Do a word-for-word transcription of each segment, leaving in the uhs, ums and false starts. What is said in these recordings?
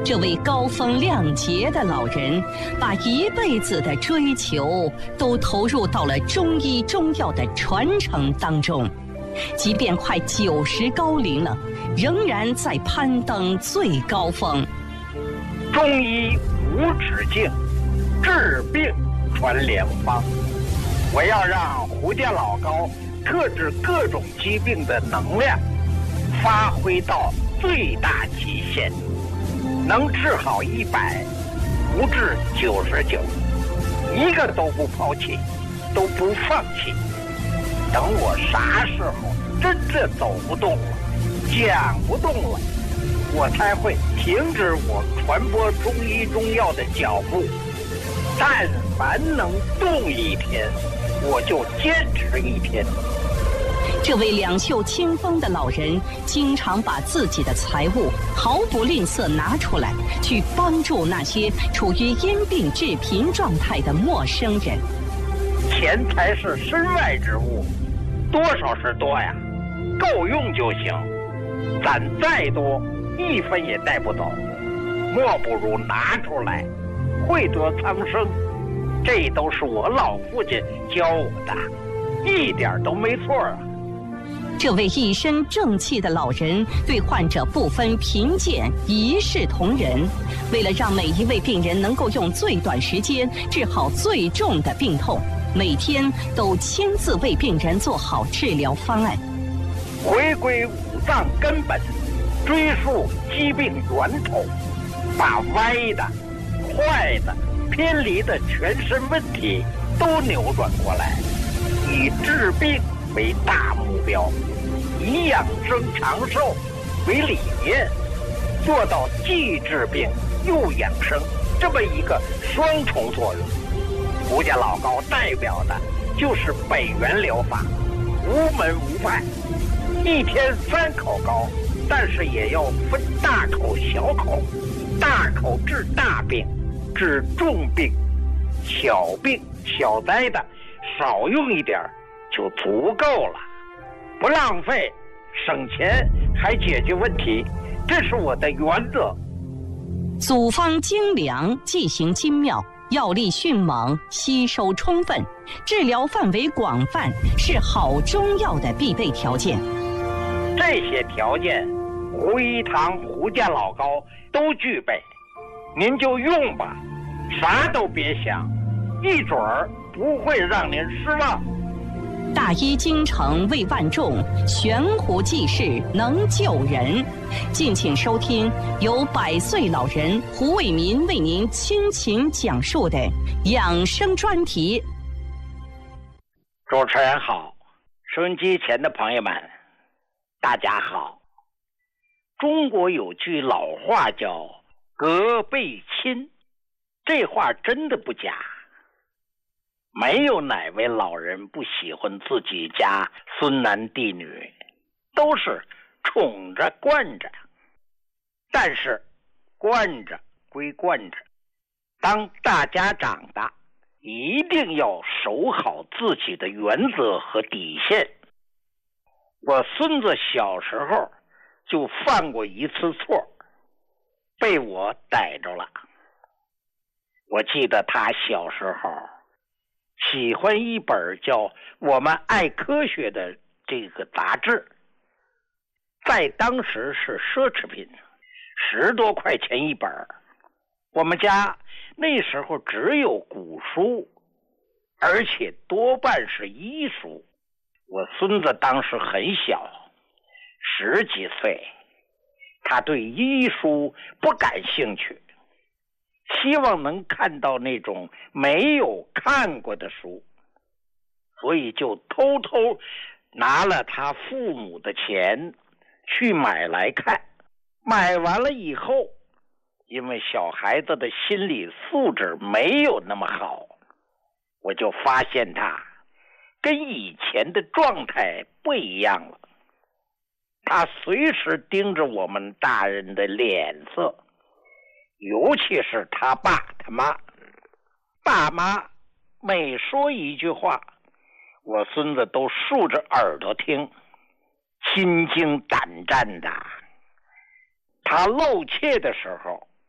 这位高风亮节的老人，把一辈子的追求都投入到了中医中药的传承当中，即便快九十高龄了，仍然在攀登最高峰。 中医无止境，治病传良方。我要让胡家老高克制各种疾病的能量发挥到最大极限，能治好一百，不治九十九，一个都不抛弃，都不放弃。等我啥时候真正走不动了，讲不动了，我才会停止我传播中医中药的脚步。但凡能动一天，我就坚持一天。 这位两袖清风的老人，经常把自己的财物毫不吝啬拿出来，去帮助那些处于因病致贫状态的陌生人。 钱财是身外之物，多少是多呀，够用就行。攒再多，一分也带不走，莫不如拿出来，惠泽苍生。这都是我老父亲教我的，一点都没错啊。 这位一身正气的老人对患者不分贫贱，一视同仁。为了让每一位病人能够用最短时间治好最重的病痛，每天都亲自为病人做好治疗方案。 回归五脏根本，追溯疾病源头，把歪的、坏的、偏离的全身问题都扭转过来，以治病为大目标，以养生长寿为理念，做到既治病又养生这么一个双重作用。胡家老高代表的就是北元疗法，无门无派，一天三口高，但是也要分大口小口，大口治大病，治重病，小病小灾的少用一点就足够了，不浪费，省钱还解决问题，这是我的原则。 组方精良，剂型精妙，药力迅猛，吸收充分，治疗范围广泛，是好中药的必备条件。 这些条件，胡一堂、胡家老高都具备，您就用吧，啥都别想，一准儿不会让您失望。 大医精诚为万众，悬壶济世能救人。敬请收听由百岁老人胡卫民为您倾情讲述的养生专题。 主持人好，收音机前的朋友们，大家好。中国有句老话叫隔辈亲，这话真的不假。没有哪位老人不喜欢自己家孙男弟女，都是宠着惯着。但是惯着归惯着，当大家长大，一定要守好自己的原则和底线。我孙子小时候就犯过一次错，被我逮着了。我记得他小时候喜欢一本叫《我们爱科学》的这个杂志，在当时是奢侈品，十多块钱一本。我们家那时候只有古书，而且多半是医书。我孙子当时很小，十几岁，他对医书不感兴趣，希望能看到那种没有看过的书，所以就偷偷拿了他父母的钱去买来看。买完了以后，因为小孩子的心理素质没有那么好，我就发现他跟以前的状态不一样了。他随时盯着我们大人的脸色，尤其是他爸他妈。爸妈每说一句话，我孙子都竖着耳朵听，心惊胆战的。他露怯的时候，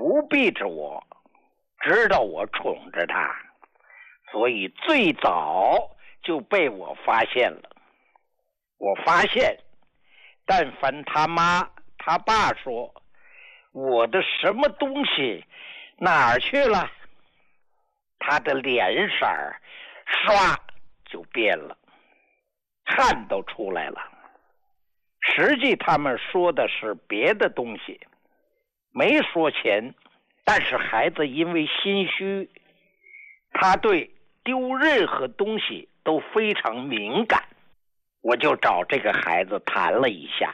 不避着我，知道我宠着他，所以最早就被我发现了。我发现，但凡他妈他爸说我的什么东西哪儿去了，他的脸色唰就变了，汗都出来了。实际他们说的是别的东西，没说钱，但是孩子因为心虚，他对丢任何东西都非常敏感。我就找这个孩子谈了一下，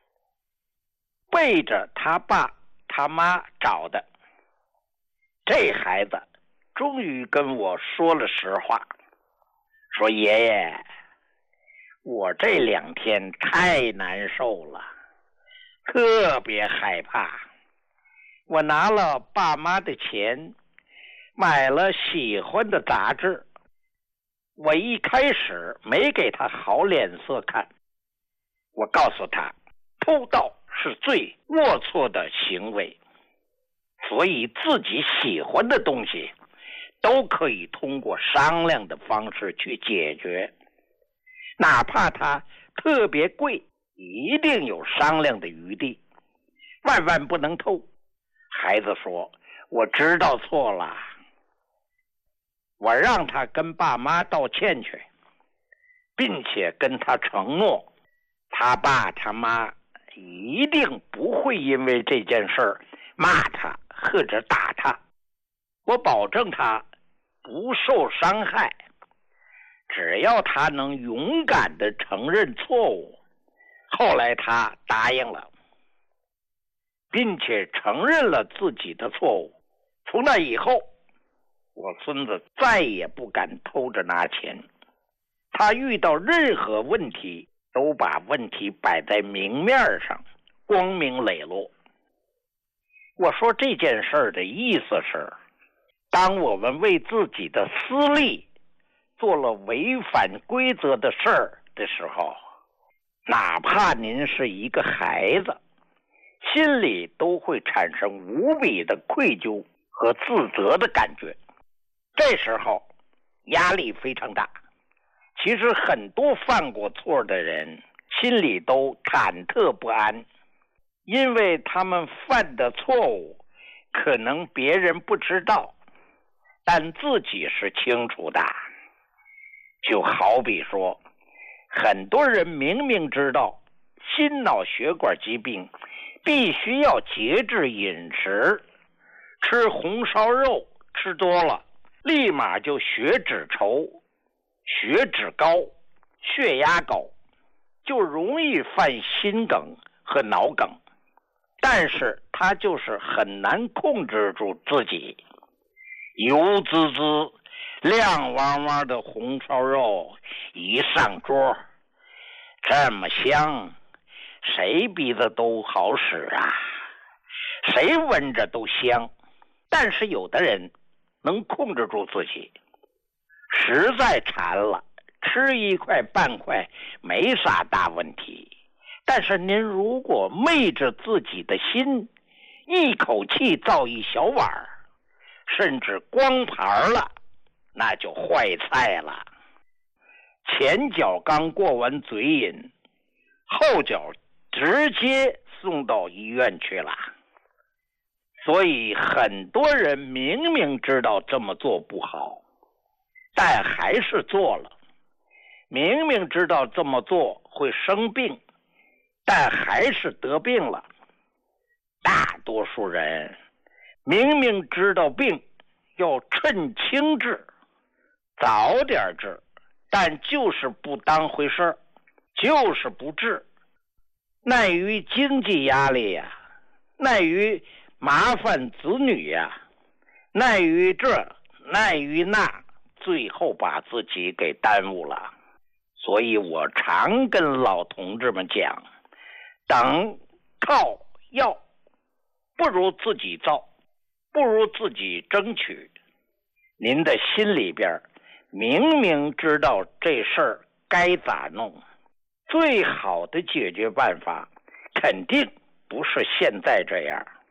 背着他爸他妈找的。这孩子终于跟我说了实话，说爷爷，我这两天太难受了，特别害怕。我拿了爸妈的钱，买了喜欢的杂志。我一开始没给他好脸色看，我告诉他，偷盗是最龌龊的行为，所以自己喜欢的东西都可以通过商量的方式去解决，哪怕它特别贵，一定有商量的余地，万万不能偷。孩子说，我知道错了。我让他跟爸妈道歉去，并且跟他承诺，他爸他妈一定不会因为这件事骂他或者打他，我保证他不受伤害。只要他能勇敢地承认错误，后来他答应了，并且承认了自己的错误。从那以后，我孙子再也不敢偷着拿钱，他遇到任何问题都把问题摆在明面上，光明磊落。我说这件事的意思是，当我们为自己的私利做了违反规则的事儿的时候，哪怕您是一个孩子，心里都会产生无比的愧疚和自责的感觉。这时候压力非常大。其实很多犯过错的人心里都忐忑不安，因为他们犯的错误可能别人不知道，但自己是清楚的。就好比说，很多人明明知道心脑血管疾病必须要节制饮食，吃红烧肉吃多了立马就血脂稠、血脂高、血压高，就容易犯心梗和脑梗。但是他就是很难控制住自己，油滋滋、亮汪汪的红烧肉一上桌，这么香，谁鼻子都好使啊，谁闻着都香。但是有的人能控制住自己，实在馋了，吃一块半块没啥大问题。但是您如果昧着自己的心，一口气造一小碗，甚至光盘了，那就坏菜了。前脚刚过完嘴瘾，后脚直接送到医院去了。所以很多人明明知道这么做不好，但还是做了。明明知道这么做会生病，但还是得病了。大多数人明明知道病要趁轻治，早点治，但就是不当回事，就是不治。耐于经济压力呀、啊，耐于麻烦子女呀、啊，耐于这耐于那，最后把自己给耽误了。所以我常跟老同志们讲，等靠要不如自己造，不如自己争取。您的心里边明明知道这事儿该咋弄，最好的解决办法肯定不是现在这样。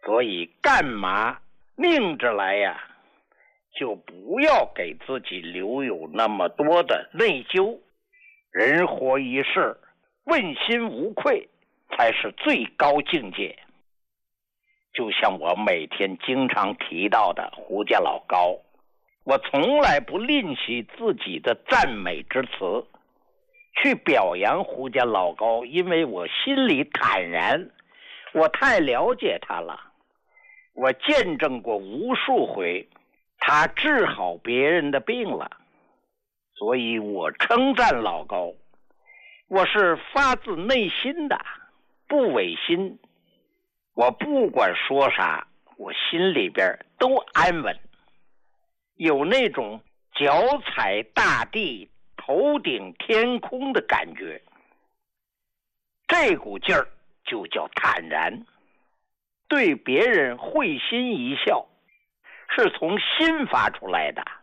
所以干嘛拧着来呀？就不要给自己留有那么多的内疚。人活一世，问心无愧才是最高境界。就像我每天经常提到的胡家老高，我从来不吝惜自己的赞美之词，去表扬胡家老高，因为我心里坦然，我太了解他了，我见证过无数回他治好别人的病了，所以我称赞老高，我是发自内心的，不违心。我不管说啥，我心里边都安稳，有那种脚踩大地头顶天空的感觉，这股劲儿就叫坦然。对别人会心一笑，是从心发出来的。